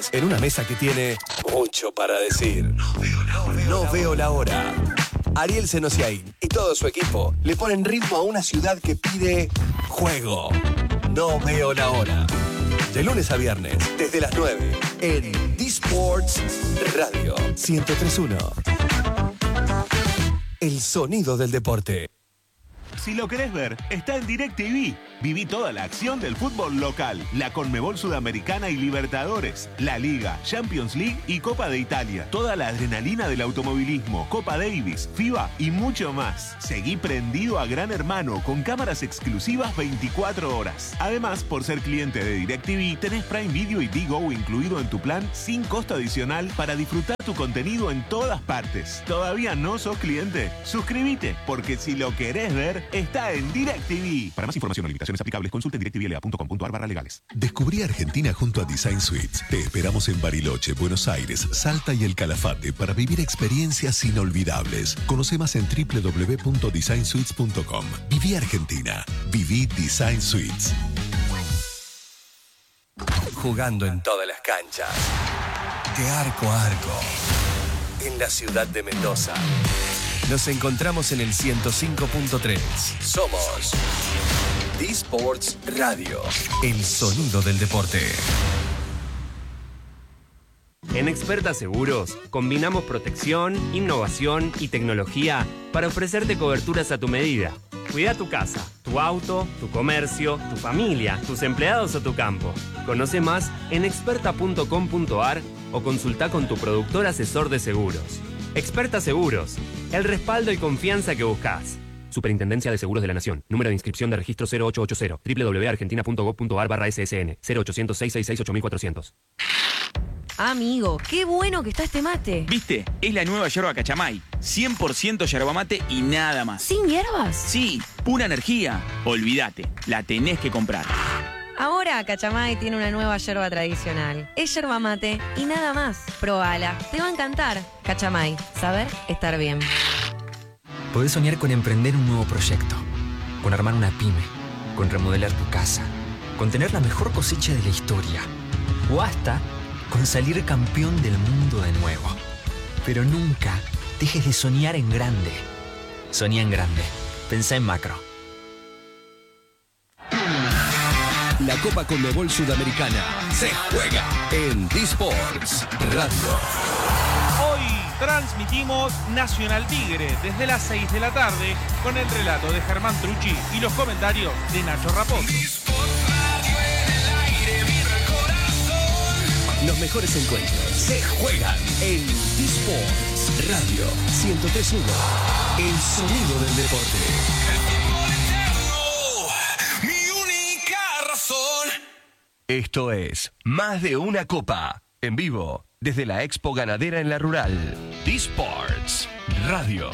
Sports en una mesa que tiene mucho para decir. No veo la hora. Ariel Senosiaín y todo su equipo le ponen ritmo a una ciudad que pide juego. No veo la hora. De lunes a viernes, desde las 9, en D-Sports Radio 103.1. El sonido del deporte. Si lo querés ver, está en DirecTV. Viví toda la acción del fútbol local, la Conmebol Sudamericana y Libertadores, la Liga, Champions League y Copa de Italia. Toda la adrenalina del automovilismo, Copa Davis, FIBA y mucho más. Seguí prendido a Gran Hermano con cámaras exclusivas 24 horas. Además, por ser cliente de DirecTV, tenés Prime Video y Digo incluido en tu plan sin costo adicional para disfrutar tu contenido en todas partes. ¿Todavía no sos cliente? Suscríbete, porque si lo querés ver, está en DirecTV. Para más información o limitaciones aplicables, consulte directvla.com.ar/legales. Descubrí Argentina junto a Design Suites. Te esperamos en Bariloche, Buenos Aires, Salta y El Calafate para vivir experiencias inolvidables. Conoce más en www.designsuites.com. Viví Argentina. Viví Design Suites. Jugando en todas las canchas. De arco a arco. En la ciudad de Mendoza. Nos encontramos en el 105.3. Somos D-Sports Radio. El sonido del deporte. En Experta Seguros, combinamos protección, innovación y tecnología para ofrecerte coberturas a tu medida. Cuida tu casa, tu auto, tu comercio, tu familia, tus empleados o tu campo. Conoce más en experta.com.ar o consulta con tu productor asesor de seguros. Experta Seguros, el respaldo y confianza que buscas. Superintendencia de Seguros de la Nación. Número de inscripción de registro 0880. www.argentina.gov.ar/ssn. 0800-666-8400. Amigo, qué bueno que está este mate. ¿Viste? Es la nueva yerba Cachamay. 100% yerba mate y nada más. ¿Sin hierbas? Sí, pura energía. Olvídate, la tenés que comprar. Ahora Cachamay tiene una nueva yerba tradicional. Es yerba mate y nada más. Probala, te va a encantar. Cachamay, saber estar bien. Podés soñar con emprender un nuevo proyecto, con armar una pyme, con remodelar tu casa, con tener la mejor cosecha de la historia, o hasta con salir campeón del mundo de nuevo. Pero nunca dejes de soñar en grande. Soñá en grande. Pensá en macro. La Copa Conmebol Sudamericana se juega en D-Sports Radio. Hoy transmitimos Nacional Tigre desde las 6 de la tarde con el relato de Germán Trucci y los comentarios de Nacho Raposo. Los mejores encuentros se juegan en D-Sports Radio 103.1. El sonido del deporte. Esto es Más de una Copa, en vivo, desde la Expo Ganadera en La Rural. D-Sports Radio.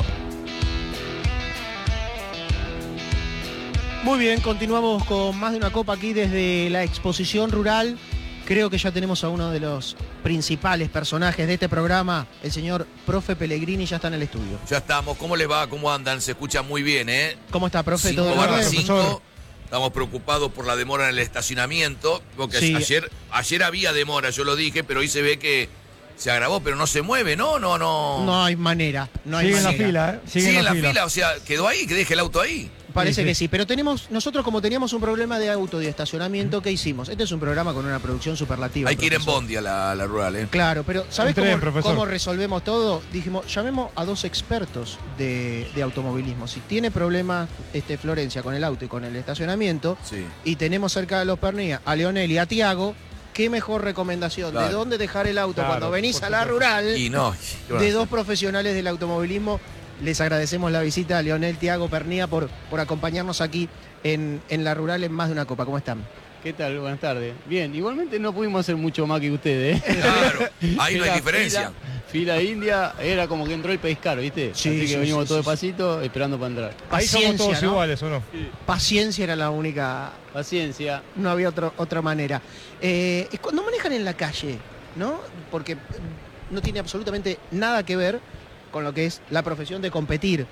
Muy bien, continuamos con Más de una Copa aquí desde la exposición rural. Creo que ya tenemos a uno de los principales personajes de este programa, el señor Profe Pellegrini, ya está en el estudio. Ya estamos, ¿cómo les va? ¿Cómo andan? Se escucha muy bien, ¿eh? ¿Cómo está, profe? ¿Todo en orden? 5/5. Estamos preocupados por la demora en el estacionamiento, porque Sí. ayer había demora, yo lo dije, pero hoy se ve que se agravó, pero no se mueve, ¿no? No hay manera, no hay Sigue en la manera. fila, ¿eh? Sigue en la fila, o sea, quedó ahí, que deje el auto ahí. Parece que sí, pero nosotros como teníamos un problema de auto y de estacionamiento, ¿qué hicimos? Este es un programa con una producción superlativa. Hay que ir en profesor. bondi a la rural, ¿eh? Claro, pero ¿sabés Entré, cómo profesor. resolvemos todo? Dijimos, llamemos a dos expertos de automovilismo. Si tiene problemas Florencia con el auto y con el estacionamiento, Sí. y tenemos cerca de los Pernía a Leonel y a Tiago, qué mejor recomendación Claro. de dónde dejar el auto Claro, cuando venís por a la supuesto. rural, Y no. de dos profesionales del automovilismo. Les agradecemos la visita a Leonel, Tiago, Pernía por acompañarnos aquí en la rural en Más de una Copa. ¿Cómo están? ¿Qué tal? Buenas tardes. Bien, igualmente no pudimos hacer mucho más que ustedes, ¿eh? Claro, ahí no hay Era diferencia. Fila india, era como que entró el país caro, ¿viste? Sí, Así que sí, venimos sí, todo sí, despacito, esperando para entrar. Ahí somos todos ¿no? iguales, ¿o no? Paciencia era la única, Paciencia. no había otra manera. Es cuando manejan en la calle, ¿no? Porque no tiene absolutamente nada que ver con lo que es la profesión de competir.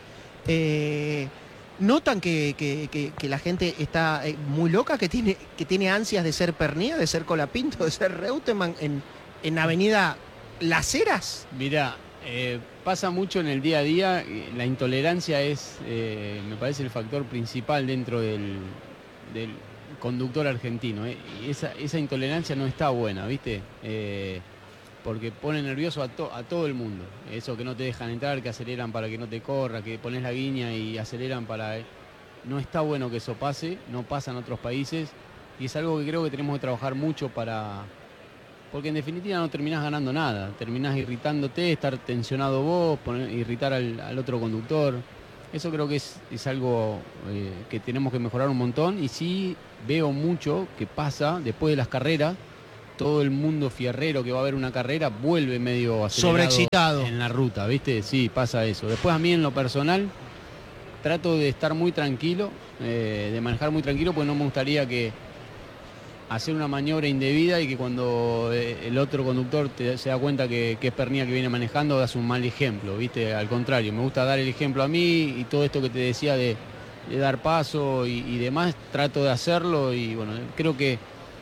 ¿Notan que la gente está muy loca, que tiene ansias de ser Pernía, de ser Colapinto, de ser Reutemann en Avenida Las Heras? Mirá, pasa mucho en el día a día, la intolerancia es, me parece, el factor principal dentro del conductor argentino. Y esa intolerancia no está buena, ¿viste? Porque pone nervioso a todo el mundo. Eso que no te dejan entrar, que aceleran para que no te corra, que pones la guiña y aceleran para... No está bueno que eso pase, no pasa en otros países y es algo que creo que tenemos que trabajar mucho para... Porque en definitiva no terminás ganando nada, terminás irritándote, estar tensionado vos, irritar al otro conductor. Eso creo que es algo que tenemos que mejorar un montón y sí veo mucho que pasa después de las carreras. Todo el mundo fierrero que va a ver una carrera vuelve medio acelerado, sobreexcitado en la ruta, ¿viste? Sí, pasa eso. Después a mí en lo personal trato de estar muy tranquilo, de manejar muy tranquilo, porque no me gustaría que hacer una maniobra indebida y que cuando el otro conductor se da cuenta que es pernía que viene manejando, das un mal ejemplo, ¿viste? Al contrario, me gusta dar el ejemplo a mí y todo esto que te decía de dar paso y demás, trato de hacerlo y bueno, creo que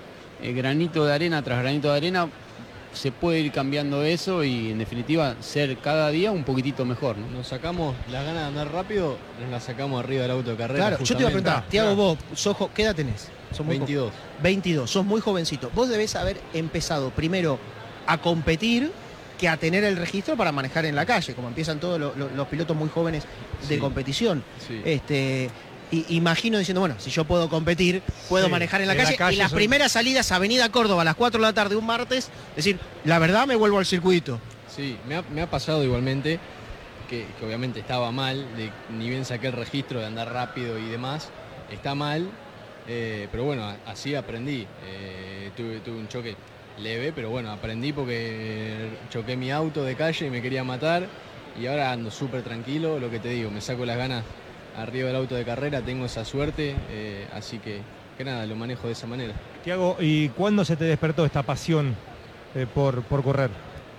granito de arena tras granito de arena se puede ir cambiando eso y en definitiva ser cada día un poquitito mejor, ¿no? Nos sacamos las ganas de andar rápido, nos las sacamos arriba del auto de carrera. Claro, yo te iba a preguntar, Tiago, vos, ¿qué edad tenés? 22. 22, sos muy jovencito. Vos debés haber empezado primero a competir que a tener el registro para manejar en la calle, como empiezan todos los pilotos muy jóvenes de competición. Sí. Imagino diciendo, bueno, si yo puedo competir, puedo manejar en la calle. Y las primeras salidas a Avenida Córdoba a las 4 de la tarde un martes, decir, la verdad me vuelvo al circuito. Sí, me ha pasado igualmente que obviamente estaba mal, ni bien saqué el registro de andar rápido y demás, está mal, pero bueno, así aprendí. Tuve un choque leve, pero bueno, aprendí porque choqué mi auto de calle y me quería matar y ahora ando súper tranquilo, lo que te digo, me saco las ganas arriba del auto de carrera, tengo esa suerte, así que nada, lo manejo de esa manera. Tiago, ¿y cuándo se te despertó esta pasión por correr?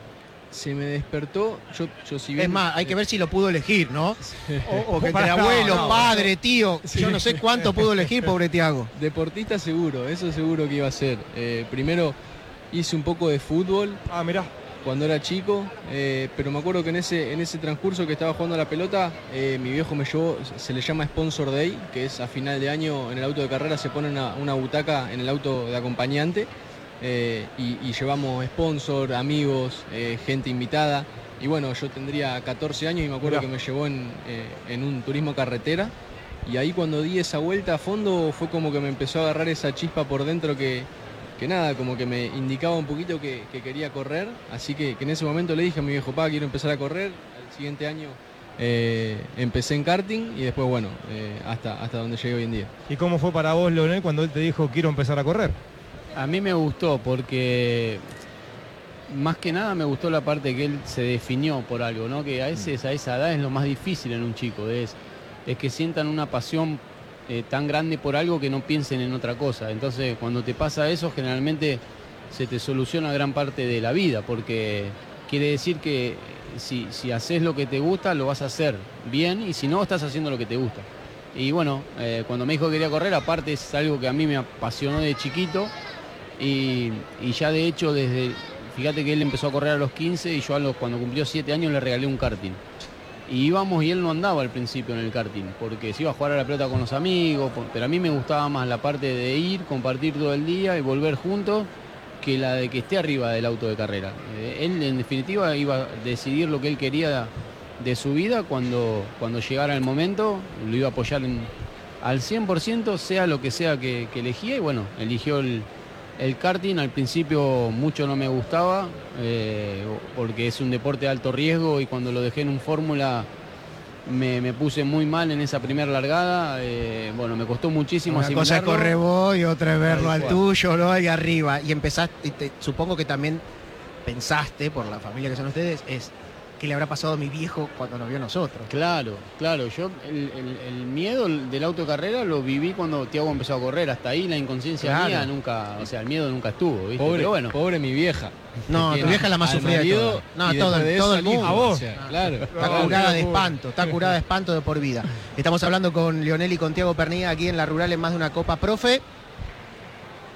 Se me despertó, yo si bien... Es más, hay que ver si lo pudo elegir, ¿no? O que entre abuelo, padre, tío, sí. Yo no sé cuánto pudo elegir, pobre Tiago. Deportista seguro, eso seguro que iba a ser. Primero hice un poco de fútbol. Ah, mirá. Cuando era chico, pero me acuerdo que en ese transcurso que estaba jugando a la pelota, mi viejo me llevó, se le llama Sponsor Day, que es a final de año en el auto de carrera se pone una butaca en el auto de acompañante y llevamos sponsor, amigos, gente invitada. Y bueno, yo tendría 14 años y me acuerdo que me llevó en un turismo carretera y ahí cuando di esa vuelta a fondo fue como que me empezó a agarrar esa chispa por dentro que nada, como que me indicaba un poquito que quería correr, así que en ese momento le dije a mi viejo, quiero empezar a correr. Al siguiente año empecé en karting y después, bueno, hasta donde llegué hoy en día. ¿Y cómo fue para vos, Leonel, cuando él te dijo, quiero empezar a correr? A mí me gustó porque, más que nada, me gustó la parte que él se definió por algo, ¿no? Que a veces a esa edad es lo más difícil en un chico, es que sientan una pasión tan grande por algo que no piensen en otra cosa. Entonces, cuando te pasa eso, generalmente se te soluciona gran parte de la vida, porque quiere decir que si haces lo que te gusta, lo vas a hacer bien, y si no, estás haciendo lo que te gusta. Y bueno, cuando me dijo que quería correr, aparte es algo que a mí me apasionó de chiquito, y ya de hecho, fíjate que él empezó a correr a los 15, y yo cuando cumplió 7 años le regalé un karting. Y íbamos y él no andaba al principio en el karting, porque se iba a jugar a la pelota con los amigos, pero a mí me gustaba más la parte de ir, compartir todo el día y volver juntos, que la de que esté arriba del auto de carrera. Él en definitiva iba a decidir lo que él quería de su vida cuando llegara el momento, lo iba a apoyar al 100%, sea lo que sea que elegía, y bueno, eligió el karting. Al principio mucho no me gustaba, porque es un deporte de alto riesgo y cuando lo dejé en un fórmula me puse muy mal en esa primera largada. Bueno, me costó muchísimo asimilarlo. Una cosa es correr vos y otra es verlo al tuyo, ¿no? Ahí arriba. Y empezaste, supongo que también pensaste, por la familia que son ustedes, es qué le habrá pasado a mi viejo cuando nos vio a nosotros. Claro, yo el miedo del auto de carrera lo viví cuando Tiago empezó a correr. Hasta ahí la inconsciencia mía nunca, o sea, el miedo nunca estuvo, ¿viste? Pero bueno. Pobre mi vieja. No, tu vieja es la más sufrida de todas. No, todo el mundo. A vos. Claro. Está curada de espanto, está curada de espanto de por vida. Estamos hablando con Leonel y con Tiago Pernía aquí en La Rural en Más de una Copa. Profe,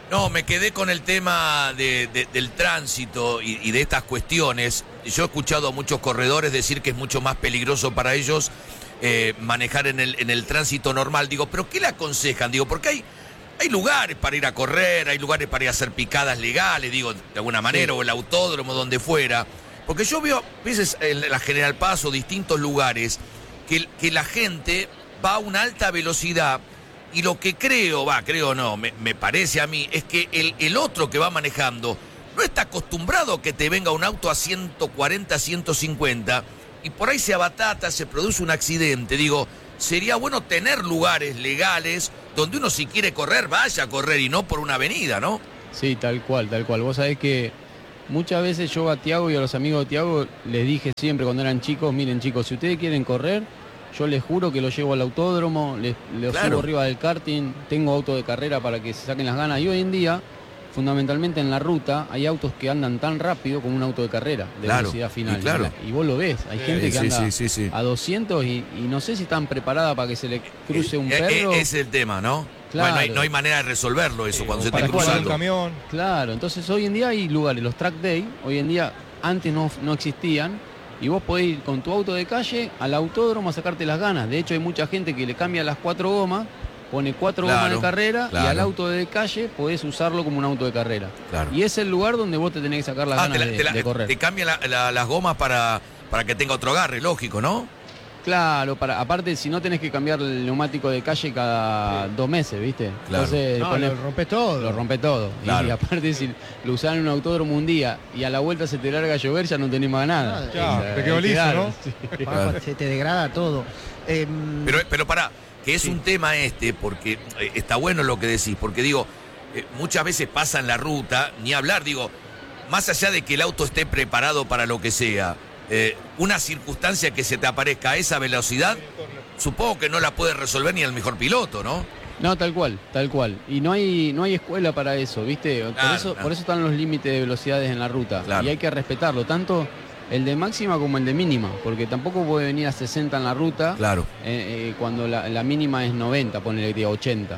No, me quedé con el tema del tránsito y de estas cuestiones. Yo he escuchado a muchos corredores decir que es mucho más peligroso para ellos manejar en el tránsito normal. Digo, ¿pero qué le aconsejan? Digo, porque hay lugares para ir a correr, hay lugares para ir a hacer picadas legales, digo, de alguna manera, o el autódromo, donde fuera. Porque yo veo a veces en la General Paz o distintos lugares que la gente va a una alta velocidad y lo que creo no, me parece a mí, es que el otro que va manejando no está acostumbrado a que te venga un auto a 140, 150 y por ahí se abatata, se produce un accidente. Digo, sería bueno tener lugares legales donde uno si quiere correr, vaya a correr y no por una avenida, ¿no? Sí, tal cual. Vos sabés que muchas veces yo a Tiago y a los amigos de Tiago les dije siempre cuando eran chicos, miren chicos, si ustedes quieren correr, yo les juro que los llevo al autódromo, los subo arriba del karting, tengo auto de carrera para que se saquen las ganas. Y hoy en día, fundamentalmente en la ruta, hay autos que andan tan rápido como un auto de carrera, de velocidad final. Y vos lo ves, hay gente que anda a 200 y no sé si están preparadas para que se le cruce un perro. Ese es el tema, ¿no? Claro. Bueno, no hay manera de resolverlo eso cuando se esté cruzando. Un camión. Claro, entonces hoy en día hay lugares, los track day, hoy en día antes no existían, y vos podés ir con tu auto de calle al autódromo a sacarte las ganas. De hecho hay mucha gente que le cambia las 4 gomas, pone 4 gomas de carrera y al auto de calle podés usarlo como un auto de carrera. Y es el lugar donde vos te tenés que sacar las ganas de correr. Te cambia las gomas para que tenga otro agarre, lógico, ¿no? Claro, aparte si no tenés que cambiar el neumático de calle cada 2 meses, ¿viste? Claro. Entonces lo rompes todo. Lo rompe todo. Claro. Y aparte si lo usás en un autódromo un día y a la vuelta se te larga a llover, ya no tenés más nada. Te quedó liso, ¿no? Sí. Claro. Se te degrada todo. Pero pará, que es un tema porque está bueno lo que decís, porque digo, muchas veces pasa en la ruta, ni hablar, digo, más allá de que el auto esté preparado para lo que sea, una circunstancia que se te aparezca a esa velocidad, supongo que no la puede resolver ni el mejor piloto, ¿no? No, tal cual. Y no hay escuela para eso, ¿viste? Por eso están los límites de velocidades en la ruta. Claro. Y hay que respetarlo, tanto el de máxima como el de mínima, porque tampoco puede venir a 60 en la ruta. Claro. Cuando la mínima es 90, ponele 80.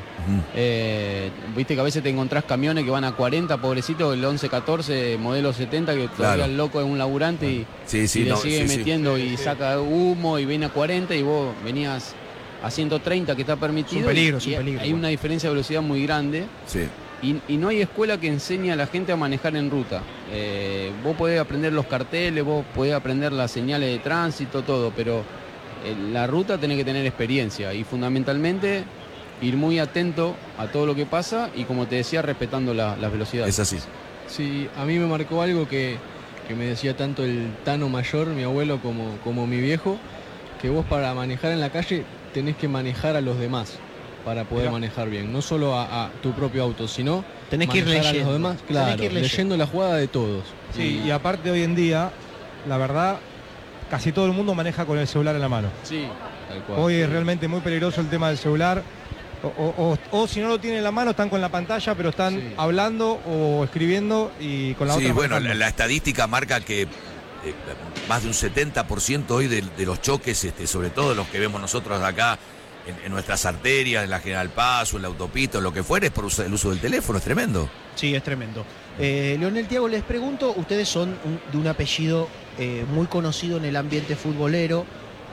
Viste que a veces te encontrás camiones que van a 40, pobrecito, el 1114 modelo 70, que todavía el loco es un laburante y le sigue metiendo y saca humo y viene a 40 y vos venías a 130 que está permitido. Es un peligro. Hay una diferencia de velocidad muy grande. Sí. Y no hay escuela que enseñe a la gente a manejar en ruta. Vos podés aprender los carteles, vos podés aprender las señales de tránsito, todo, pero la ruta tenés que tener experiencia y fundamentalmente ir muy atento a todo lo que pasa y, como te decía, respetando las velocidades. Es así. Sí, a mí me marcó algo que me decía tanto el Tano mayor, mi abuelo, como mi viejo, que vos para manejar en la calle tenés que manejar a los demás para poder manejar bien, no solo a tu propio auto, sino tenés que ir leyendo a los demás, claro, leyendo la jugada de todos. Sí, y aparte hoy en día, la verdad, casi todo el mundo maneja con el celular en la mano. Sí, tal cual. Hoy es realmente muy peligroso el tema del celular. O si no lo tienen en la mano, están con la pantalla, pero están hablando o escribiendo y con la otra. Sí, bueno, la estadística marca que más de un 70% hoy de los choques, sobre todo los que vemos nosotros acá en nuestras arterias, en la General Paz o en la autopista o lo que fuera, es por el uso del teléfono. Es tremendo. Sí, es tremendo. Leonel, Tiago, les pregunto, ustedes son de un apellido muy conocido en el ambiente futbolero,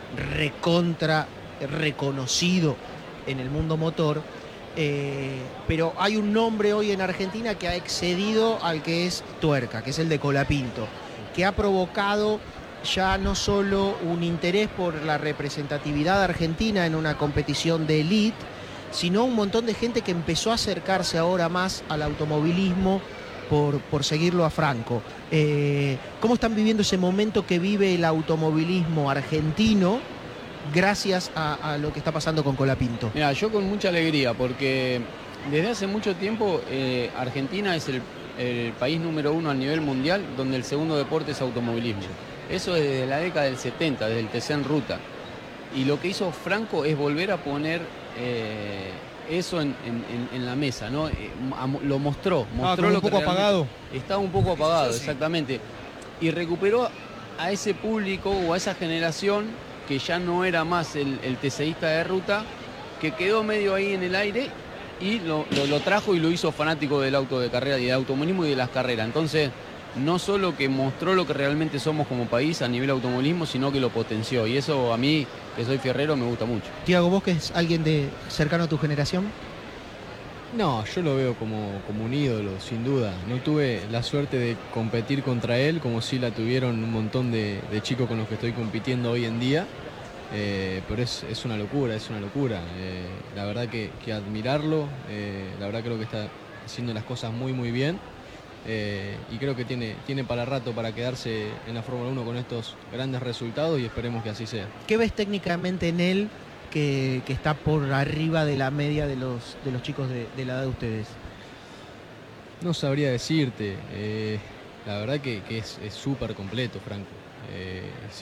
reconocido en el mundo motor, pero hay un nombre hoy en Argentina que ha excedido al que es Tuerca, que es el de Colapinto, que ha provocado ya no solo un interés por la representatividad argentina en una competición de élite, sino un montón de gente que empezó a acercarse ahora más al automovilismo por seguirlo a Franco. ¿Cómo están viviendo ese momento que vive el automovilismo argentino gracias a lo que está pasando con Colapinto? Mira, yo con mucha alegría, porque desde hace mucho tiempo Argentina es el país número 1 a nivel mundial donde el segundo deporte es automovilismo. Eso desde la década del 70, desde el TC en ruta. Y lo que hizo Franco es volver a poner eso en la mesa, ¿no? Lo mostró lo un poco apagado. Estaba un poco apagado, exactamente. Y recuperó a ese público o a esa generación que ya no era más el TCista de ruta, que quedó medio ahí en el aire y lo trajo y lo hizo fanático del auto de carrera y del automovilismo y de las carreras. Entonces, no solo que mostró lo que realmente somos como país a nivel automovilismo, sino que lo potenció. Y eso a mí, que soy fierrero, me gusta mucho. Tiago, ¿vos que es alguien cercano a tu generación? No, yo lo veo como un ídolo, sin duda. No tuve la suerte de competir contra él, como sí la tuvieron un montón de chicos con los que estoy compitiendo hoy en día. Pero es una locura, es una locura. La verdad que admirarlo, la verdad creo que está haciendo las cosas muy muy bien. Y creo que tiene para rato para quedarse en la Fórmula 1 con estos grandes resultados y esperemos que así sea. ¿Qué ves técnicamente en él que está por arriba de la media de los chicos de la edad de ustedes? No sabría decirte. La verdad que es súper completo, Franco.